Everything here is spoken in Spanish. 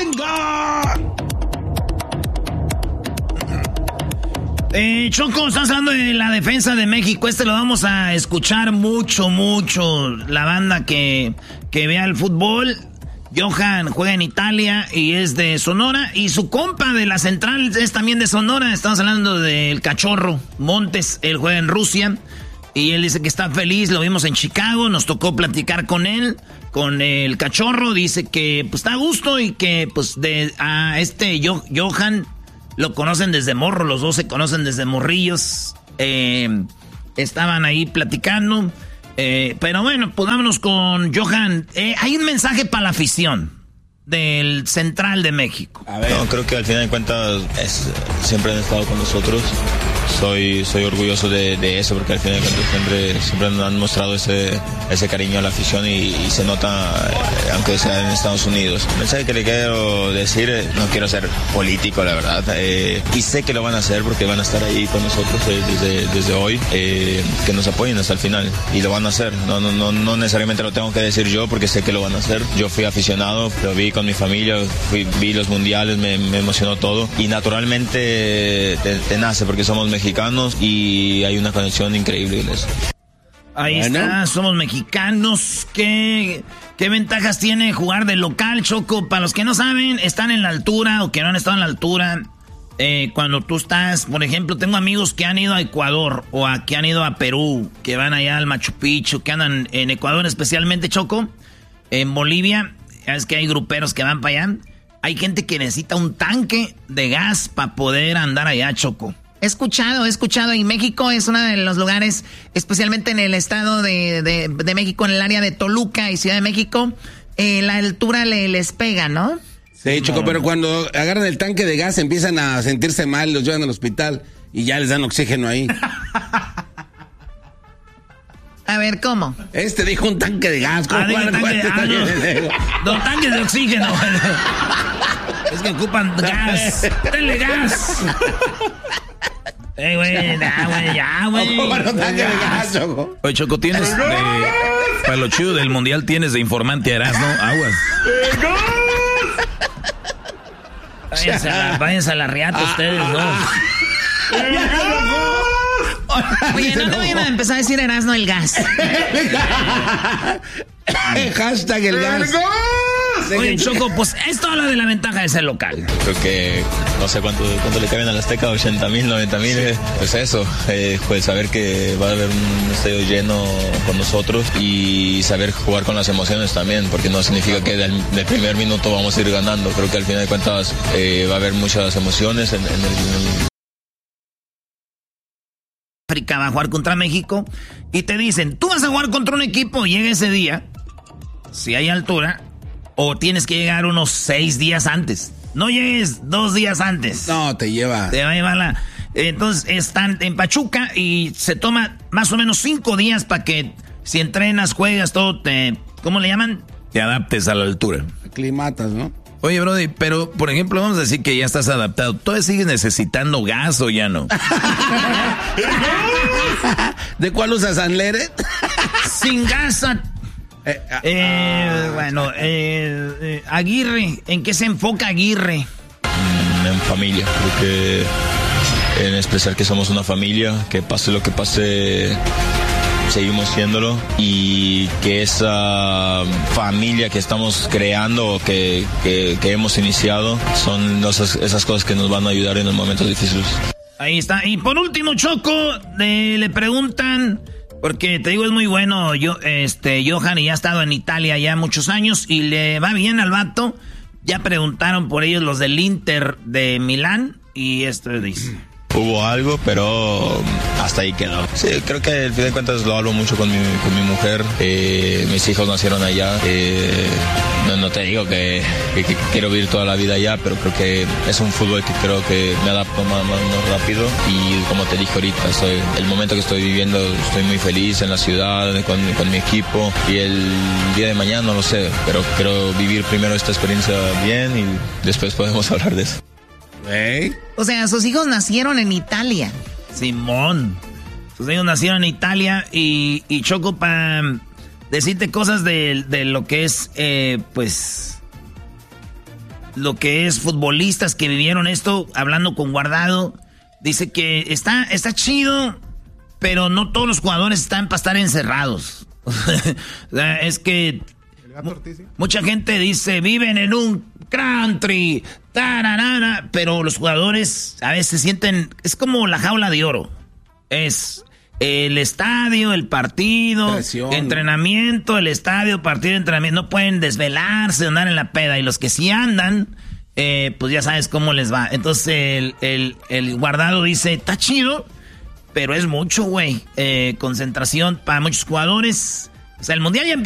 venga. Choco, estás hablando de la defensa de México. Lo vamos a escuchar mucho. La banda que vea el fútbol. Johan juega en Italia y es de Sonora. Y su compa de la central es también de Sonora. Estamos hablando del Cachorro Montes. Él juega en Rusia. Y él dice que está feliz. Lo vimos en Chicago. Nos tocó platicar con él. Con el Cachorro. Dice que pues está a gusto y que pues Johan lo conocen desde morro. Los dos se conocen desde morrillos. Estaban ahí platicando. Pero bueno, pues vámonos con Johan. Hay un mensaje para la afición del Central de México. A ver. No, creo que al final de cuentas siempre han estado con nosotros. Soy orgulloso de eso, porque al final de cuentas siempre nos han mostrado ese cariño a la afición y se nota, aunque sea en Estados Unidos. El mensaje que le quiero decir, no quiero ser político, la verdad, y sé que lo van a hacer porque van a estar ahí con nosotros desde hoy, que nos apoyen hasta el final, y lo van a hacer. No necesariamente lo tengo que decir yo, porque sé que lo van a hacer. Yo fui aficionado, lo vi con mi familia, vi los mundiales, me emocionó todo, y naturalmente te nace, porque somos mexicanos y hay una conexión increíble en eso. Ahí está, somos mexicanos. ¿Qué ventajas tiene jugar de local, Choco? Para los que no saben, están en la altura o que no han estado en la altura. Cuando tú estás, por ejemplo, tengo amigos que han ido a Ecuador o que han ido a Perú, que van allá al Machu Picchu, que andan en Ecuador especialmente, Choco. En Bolivia, es que hay gruperos que van para allá. Hay gente que necesita un tanque de gas para poder andar allá, Choco. He escuchado, y México es uno de los lugares, especialmente en el estado de México, en el área de Toluca y Ciudad de México, la altura les pega, ¿no? Sí, Choco, pero cuando agarran el tanque de gas empiezan a sentirse mal, los llevan al hospital y ya les dan oxígeno ahí. A ver, ¿cómo? Dijo un tanque de gas. ¿Cómo Dos tanques de oxígeno. Es que ocupan gas. ¡Denle gas! Güey, ya, güey. Oye, Choco, tienes para lo chido del mundial tienes de informante a Erasmo, aguas. Váyanse a la riata ustedes dos. Oye, no vayan a empezar a decir Erasmo el gas. Hashtag el gas. Oye, Choco, pues esto habla de la ventaja de ser local. Creo que no sé cuánto le caben a la Azteca, 80,000, 90,000. Pues eso, pues saber que va a haber un estadio lleno con nosotros y saber jugar con las emociones también, porque no significa que del primer minuto vamos a ir ganando. Creo que al final de cuentas va a haber muchas emociones en el África va a jugar contra México y te dicen, tú vas a jugar contra un equipo, llega ese día, si hay altura, o tienes que llegar unos 6 días antes. No llegues 2 días antes. No, te va a llevar Entonces están en Pachuca y se toma más o menos 5 días para que si entrenas, juegas, todo, ¿cómo le llaman? Te adaptes a la altura. Aclimatas, ¿no? Oye, Brody, pero, por ejemplo, vamos a decir que ya estás adaptado. ¿Todavía sigues necesitando gas o ya no? ¿De cuál usas, Anlere? Sin gas. Aguirre, ¿en qué se enfoca Aguirre? En familia, creo que en especial que somos una familia, que pase lo que pase, seguimos siéndolo, y que esa familia que estamos creando, que hemos iniciado, son esas cosas que nos van a ayudar en los momentos difíciles. Ahí está. Y por último, Choco, le preguntan, porque te digo, es muy bueno, Johan, y ya ha estado en Italia ya muchos años, y le va bien al vato. Ya preguntaron por ellos los del Inter de Milán, y esto dice... Hubo algo, pero hasta ahí quedó. Sí, creo que al fin de cuentas lo hablo mucho con mi mujer. Mis hijos nacieron allá. No te digo que quiero vivir toda la vida allá, pero creo que es un fútbol que creo que me adapto más rápido. Y como te dije ahorita, el momento que estoy viviendo, estoy muy feliz en la ciudad, con mi equipo. Y el día de mañana no lo sé, pero quiero vivir primero esta experiencia bien y después podemos hablar de eso. O sea, sus hijos nacieron en Italia. Simón. Sus hijos nacieron en Italia y Choco, para decirte cosas de lo que es, pues... lo que es futbolistas que vivieron esto, hablando con Guardado, dice que está chido, pero no todos los jugadores están para estar encerrados. Es que mucha gente dice, viven en un country, tararara, pero los jugadores a veces sienten, es como la jaula de oro. Es el estadio, el partido, presión, entrenamiento, el estadio, partido, entrenamiento. No pueden desvelarse, andar en la peda. Y los que sí andan, pues ya sabes cómo les va. Entonces el Guardado dice, está chido, pero es mucho, güey. Concentración para muchos jugadores. O sea, el mundial ya empieza.